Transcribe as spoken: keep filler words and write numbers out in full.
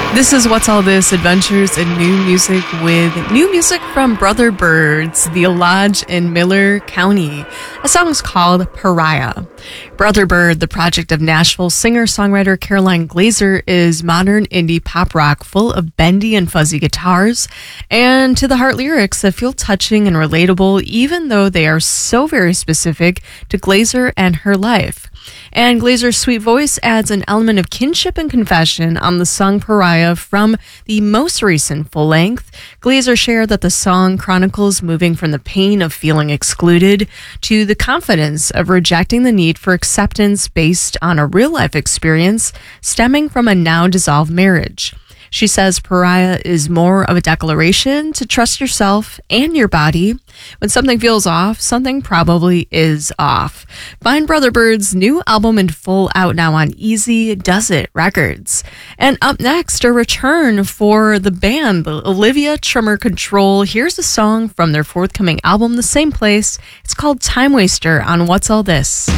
This is What's All This? Adventures in New Music with new music from Brother Birds, the Lodge in Miller County. The song is called Pariah. Brother Bird, the project of Nashville singer-songwriter Caroline Glaser, is modern indie pop rock full of bendy and fuzzy guitars and to-the-heart lyrics that feel touching and relatable, even though they are so very specific to Glaser and her life. And Glaser's sweet voice adds an element of kinship and confession on the song Pariah from the most recent full length. Glaser shared that the song chronicles moving from the pain of feeling excluded to the confidence of rejecting the need for acceptance based on a real-life experience stemming from a now-dissolved marriage. She says Pariah is more of a declaration to trust yourself and your body. When something feels off, something probably is off. Find Brother Bird's new album in full out now on Easy Does It Records. And up next, a return for the band, Olivia Tremor Control. Here's a song from their forthcoming album, The Same Place. It's called Time Waster on What's All This?